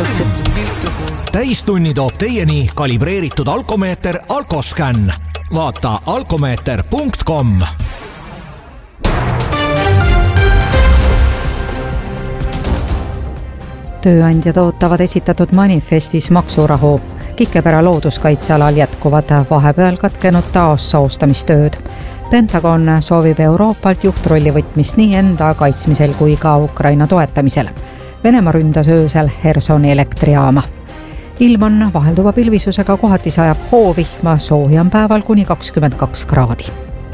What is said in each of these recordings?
täistunni toob teieni kalibreeritud alkomeeter Alkoscan. Vaata alkomeeter.com. Tööandjad ootavad esitatud manifestis maksurahu. Kikepera looduskaitsealal jätkuvad vahepeal katkenud taassoostamistööd. Pentagon soovib Euroopalt juhtrolli võtmist nii enda kaitsmisel kui ka Ukraina toetamisel. Venemaa ründas öösel Hersoni elektrijaama. Ilm on vahelduva pilvisusega, kohati sajab hoovihma, soojam päeval kuni 22 kraadi.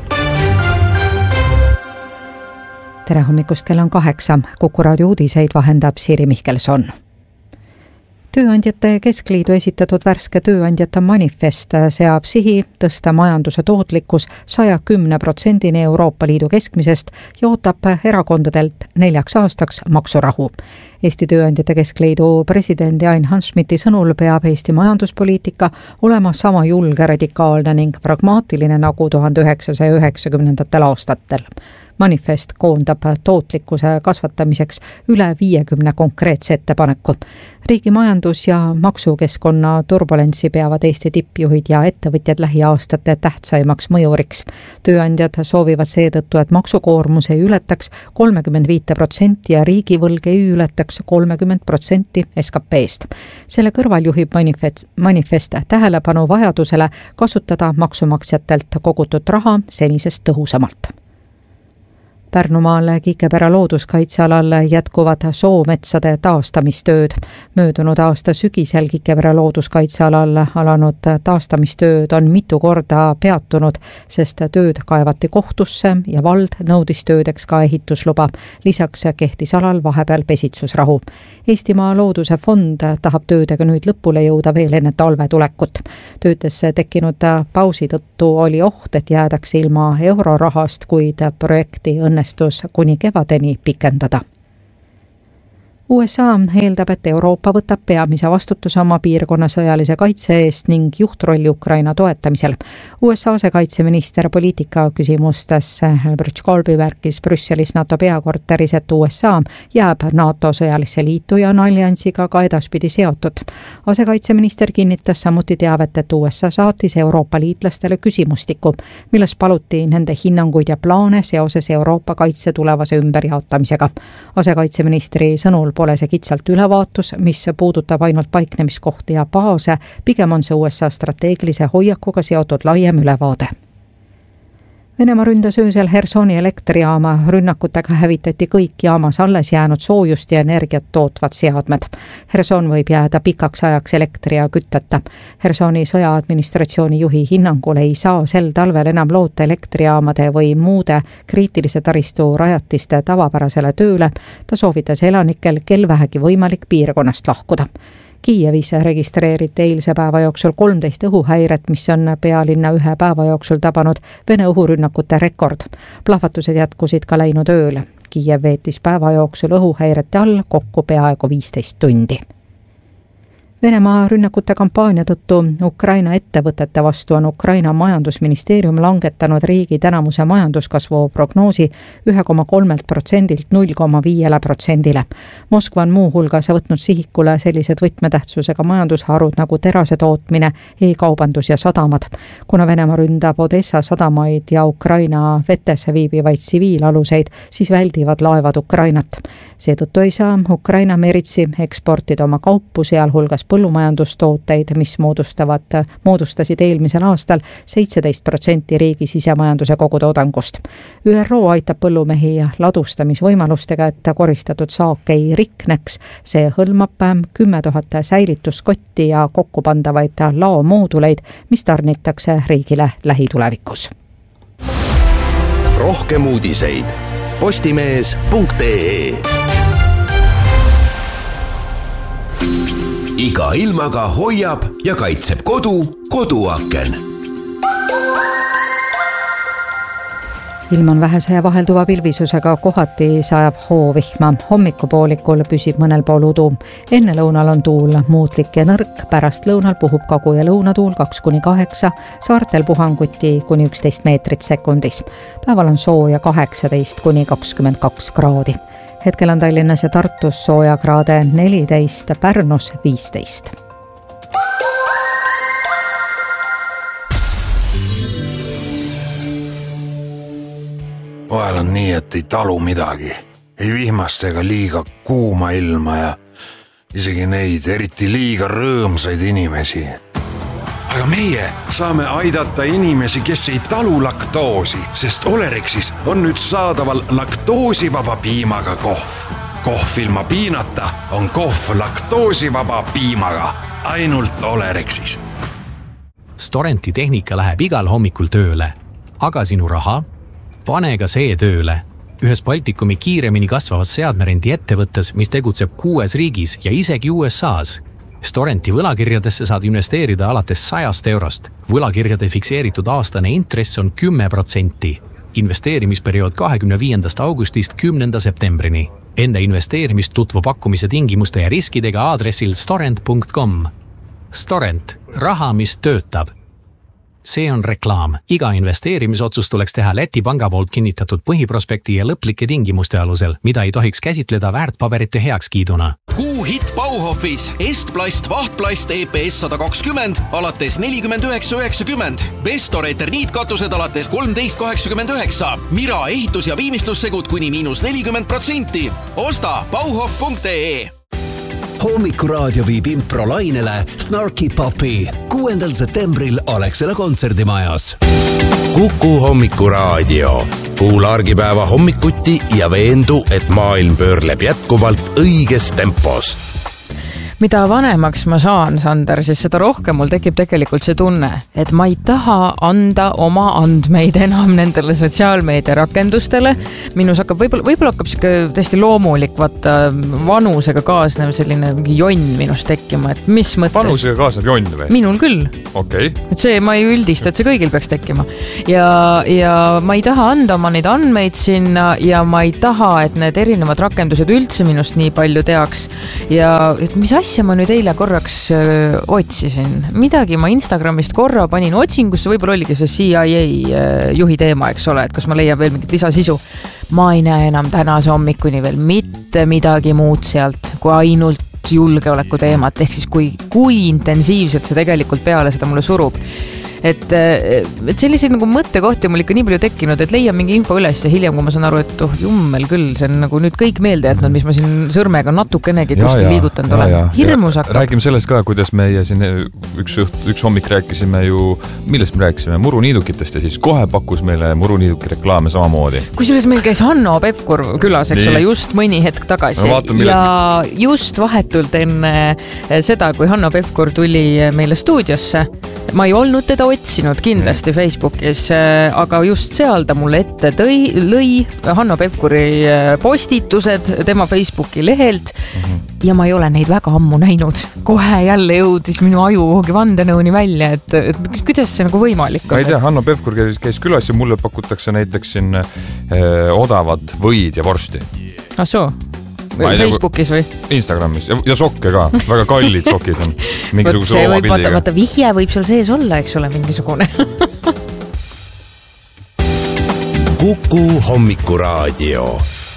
Tere hommikust, kell on 8. Kuku raadio uudiseid vahendab Siiri Mihkelson. Tööandjate Keskliidu esitatud värske tööandjate manifest seab sihi tõsta majanduse tootlikkus 110% Euroopa Liidu keskmisest ja ootab erakondadelt 4 aastaks maksurahu. Eesti Tööandjate Keskliidu presidendi Ain Hanschmidti sõnul peab Eesti majanduspoliitika olema sama julge, radikaalne ning pragmaatiline nagu 1990. aastatel. Manifest koondab tootlikkuse kasvatamiseks üle 50 konkreetse ettepaneku. Riigi majandus- ja maksukeskkonna turbulentsi peavad Eesti tippjuhid ja ettevõtjad lähiaastate tähtsaimaks mõjuriks. Tööandjad soovivad seetõttu, et maksukoormus ei ületaks 35% ja riigivõlg ei ületaks 30% SKP-st. Selle kõrval juhib manifest tähelepanu vajadusele kasutada maksumaksjatelt kogutud raha senisest tõhusamalt. Pärnumaal Kikepera looduskaitsealal jätkuvad soometsade taastamistööd. Möödunud aasta sügisel Kikepera looduskaitsealal alanud taastamistööd on mitu korda peatunud, sest tööd kaevati kohtusse ja vald nõudis töödeks ka ehitusluba. Lisaks kehtis alal vahepeal pesitsusrahu. Eestimaa Looduse Fond tahab töödega nüüd lõpule jõuda veel enne talve tulekut. Töödes tekkinud pausi tõttu oli oht, et jäädakse ilma eurorahast, kuid projekti õnnestus kuni kevadeni pikendada. USA eeldab, et Euroopa võtab peamise vastutuse oma piirkonna sõjalise kaitse eest ning juhtrolli Ukraina toetamisel. USA asekaitseminister poliitika küsimustes Albert Kolby märkis Brüsselis NATO peakorteris, et USA jääb NATO sõjalisse liitu ja on alliansiga ka edaspidi seotud. Asekaitseminister kinnitas samuti teavet, et USA saatis Euroopa liitlastele küsimustiku, milles paluti nende hinnanguid ja plaane seoses Euroopa kaitse tulevase ümberjaotamisega. Asekaitseministri sõnul pole see kitsalt ülevaatus, mis puudutab ainult paiknemiskohti ja baase, pigem on see USA strateegilise hoiakuga seotud laiem ülevaade. Venemaa ründas öösel Hersoni elektrijaama. Rünnakutega hävitati kõik jaamas alles jäänud soojust ja energiat tootvad seadmed. Herson võib jääda pikaks ajaks elektri ja kütteta. Hersoni sõjaadministratsiooni juhi hinnangul ei saa sel talvel enam loota elektrijaamade või muude kriitilise taristu rajatiste tavapärasele tööle. Ta soovitas elanikel kel vähegi võimalik piirkonnast lahkuda. Kiievis registreeriti eilse päeva jooksul 13 õhuhäiret, mis on pealinna 1 päeva jooksul tabanud Vene õhurünnakute rekord. Plahvatused jätkusid ka läinud ööl. Kiiev veetis päeva jooksul õhuhäirete all kokku peaaegu 15 tundi. Venemaa rünnakute kampaania tõttu Ukraina ettevõtete vastu on Ukraina majandusministeerium langetanud riigi tänamuse majanduskasvu prognoosi 1,3%-lt 0,5%-le. Moskva on muu hulgas võtnud sihikule sellised võtmetähtsusega majandusharud nagu terase tootmine, e-kaubandus ja sadamad. Kuna Venemaa ründab Odessa sadamaid ja Ukraina vetesse viibivaid tsiviilaluseid, siis väldivad laevad Ukrainat. Seetõttu ei saa Ukraina meritsi eksportida oma kaupu, sealhulgas põllumajandustooteid, mis moodustasid eelmisel aastal 17% riigi sisemajanduse kogutoodangust. ÜRO aitab põllumehi ladustamisvõimalustega, et koristatud saak ei rikneks. See hõlmab 10 000 säilituskotti ja kokkupandavaid laomooduleid, mis tarnitakse riigile lähitulevikus. Rohkem uudiseid postimees.ee. Iga ilmaga hoiab ja kaitseb koduaken. Ilm on vähese ja vahelduva pilvisusega, kohati sajab hoovihma. Hommikupoolikul püsib mõnel pool udu. Enne lõunal on tuul muutlik ja nõrk, pärast lõunal puhub kagu- ja lõunatuul 2-8, saartel puhanguti kuni 11 meetrit sekundis. Päeval on sooja 18-22 kraadi. hetkel on Tallinnas ja Tartus soojakraade 14, Pärnus 15. Vahel on nii, et ei talu midagi. Ei vihmast ega liiga kuuma ilma ja isegi neid eriti liiga rõõmsaid inimesi. Aga meie saame aidata inimesi, kes ei talu laktoosi, sest Olerexis on nüüd saadaval laktoosivaba piimaga kohv. Kohv ilma piinata on kohv laktoosivaba piimaga. Ainult Olerexis. Storenti tehnika läheb igal hommikul tööle. Aga sinu raha? Pane ka see tööle. Ühes Baltikumi kiiremini kasvavas seadmerendi ettevõttes, mis tegutseb 6 riigis ja isegi USA's. Storenti võlakirjadesse saad investeerida alates 100 eurost. Võlakirjade fikseeritud aastane intress on 10%. Investeerimisperiood 25. augustist 10. septembrini. Enne investeerimist tutvu pakkumise tingimuste ja riskidega aadressil storent.com. Storent. Raha, mis töötab. See on reklaam. Iga investeerimisotsus tuleks teha Läti panga poolt kinnitatud põhiprospekti ja lõplike tingimuste alusel, mida ei tohiks käsitleda väärtpaberite heakskiiduna. Kuu hitt Bauhofis. Estplast, vahtplast EPS 120 alates 49,90. Bestor eterniitkatused alates 13,89. Mira ehitus- ja viimistlussegud kuni -40%. Osta bauhof.ee. Hommikuraadio viib improlainele Snarky Puppy 6. septembril Alexela kontserdimajas. Kuku Hommikuraadio. Kuula argipäeva hommikuti ja veendu, et maailm pöörleb jätkuvalt õiges tempos. Mida vanemaks ma saan, Sander, siis seda rohkem mul tekib tegelikult see tunne, et ma ei taha anda oma andmeid enam nendele sotsiaalmeedia rakendustele. Minus hakkab, võib-olla hakkab tõesti loomulik, vaata vanusega kaasnev selline jonn minust tekkima, et mis mõttes. Vanusega kaasneb jonn või? Minul küll. Okay. Et see ma ei üldista, et see kõigil peaks tekkima. Ja ma ei taha anda oma neid andmeid sinna ja ma ei taha, et need erinevad rakendused üldse minust nii palju teaks. Ja et mis asja ma nüüd eile korraks otsisin. Midagi ma Instagramist korra panin otsingusse, võib-olla oligi see CIA juhi teema, eks ole, et kas ma leian veel mingit lisasisu. Ma ei näe enam tänase hommikuni veel mitte midagi muud sealt, kui ainult julgeoleku teemat, ehk siis kui intensiivselt see tegelikult peale seda mulle surub. Et selliseid nagu mõttekohti mul ikka nii palju tekkinud, et leian mingi info üles ja hiljem, kui ma saan aru, et jummel küll, see on nagu nüüd kõik meelde jätnud, mis ma siin sõrmega natukenegi kuskil liigutanud olen. Hirmus hakkab. Räägime sellest ka, kuidas meie siin üks hommik rääkisime ju, millest me rääkisime, muruniidukitest ja siis kohe pakkus meile muruniiduki reklaame samamoodi. Kusjuures meil käis Hanno Pevkur külas, eks ole, just mõni hetk tagasi ja just vahetult enne seda, kui Hanno Pevkur tuli meile stuudiosse, ma ei olnud teda otsinud kindlasti Facebookis, aga just seal ta mulle ette lõi Hanno Pevkuri postitused tema Facebooki lehelt ja ma ei ole neid väga ammu näinud. Kohe jälle jõudis minu aju hogi vandenõuni välja, et kuidas see nagu võimalik on? Ma ei tea, Hanno Pevkur käis külas ja mulle pakutakse näiteks siin odavat võid ja vorsti. Soo? Facebookis või? Instagramis ja sokke ka, väga kallid sokid on mingisuguse loomapildiga. Vaata, vihje võib seal sees olla, eks ole, mingisugune. Kuku Hommikuraadio.